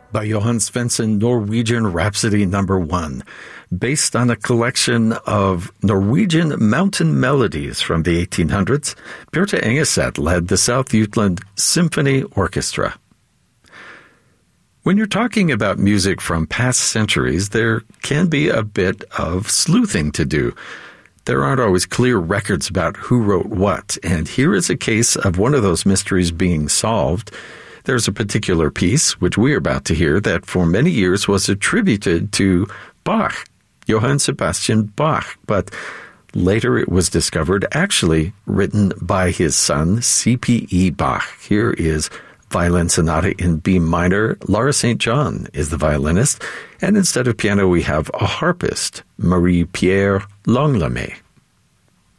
by Johann Svensson, Norwegian Rhapsody No. 1, based on a collection of Norwegian mountain melodies from the 1800s. Bjarte Engeset led the South Jutland Symphony Orchestra. When you're talking about music from past centuries, there can be a bit of sleuthing to do. There aren't always clear records about who wrote what, and here is a case of one of those mysteries being solved. There's a particular piece, which we're about to hear, that for many years was attributed to Bach, Johann Sebastian Bach, but later it was discovered actually written by his son, C.P.E. Bach. Here is Violin Sonata in B minor. Laura St. John is the violinist, and instead of piano we have a harpist, Marie-Pierre Langlamet.